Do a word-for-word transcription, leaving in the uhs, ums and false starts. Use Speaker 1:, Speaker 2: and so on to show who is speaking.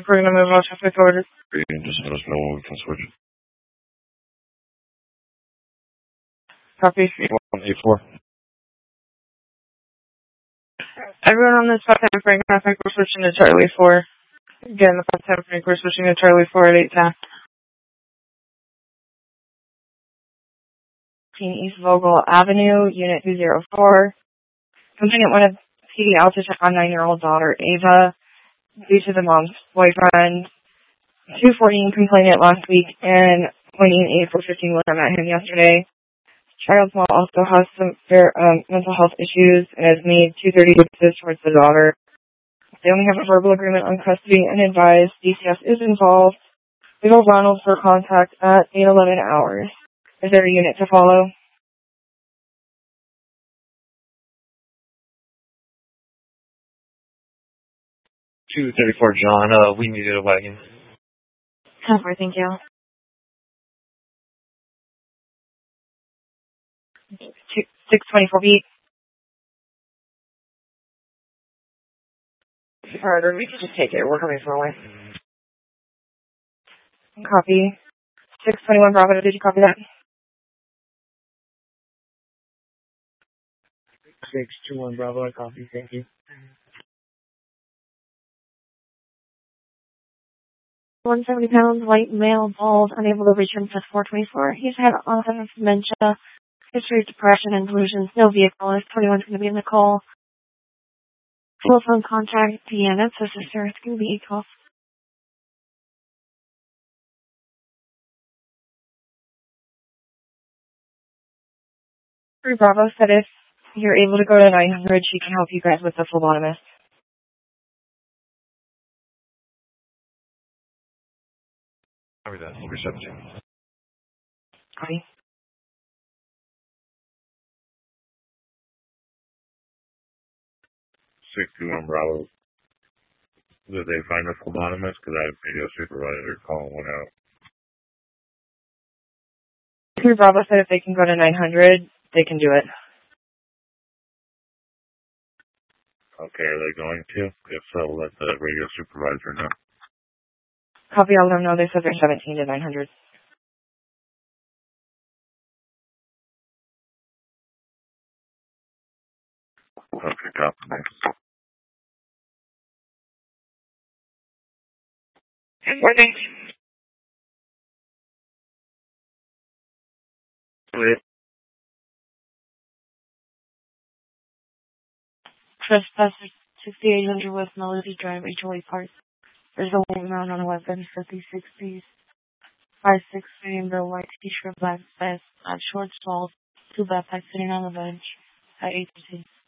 Speaker 1: We're going to move on traffic order.
Speaker 2: You can just let us know when we can switch.
Speaker 1: Copy.
Speaker 2: eight one eight four.
Speaker 1: Everyone on this five ten Frank, I think we're switching to Charlie four. Again, the five ten Frank, we're switching to Charlie four at eight ten. East Vogel Avenue, Unit two zero four. Complainant wanted P D L to check on nine-year-old daughter, Ava, due to the mom's boyfriend. two fourteen complainant last week, and pointing eight four fifteen was met him yesterday. Child's mom also has some fair, um, mental health issues and has made two thirty witnesses towards the daughter. They only have a verbal agreement on custody and advised D C S is involved. We will Ronald for contact at eight eleven hours. Is there a unit to follow?
Speaker 2: two thirty-four, John. Uh, we needed a wagon.
Speaker 1: Cover, thank you. six twenty-four beat. Alright, we can just take it. We're coming from away. Copy. six twenty-one Bravo, did you copy that?
Speaker 3: six two one Bravo, I copy, thank you.
Speaker 1: one hundred seventy pounds, white male, bald, unable to reach him since four twenty-four. He's had onset of dementia, history of depression and delusions, no vehicle. Is twenty-one going to be in the call? Telephone contact, Deanna, so sister, it's going to be eight calls. Three Bravo said if you're able to go to nine hundred, she can help you guys with the phlebotomist.
Speaker 2: Copy that. Number seventeen.
Speaker 1: Copy.
Speaker 2: six two one Bravo. Did they find a phlebotomist? Because I had a video supervisor calling one out.
Speaker 1: Three Bravo said if they can go to nine hundred, they can do it.
Speaker 2: Okay, are they going to? If so, let the radio supervisor know.
Speaker 1: Copy, I'll let them know. They said they're seventeen to nine hundred.
Speaker 2: Okay, copy. Thanks.
Speaker 1: Good morning.
Speaker 2: Wait.
Speaker 1: Trespasser sixty-eight hundred West Melody Drive, H O A Park. There's a white mount on a weapon, fifty sixties. five six three Bill, white t-shirt, black vest, black shorts, tall, two backpacks sitting on the bench at eight fifteen.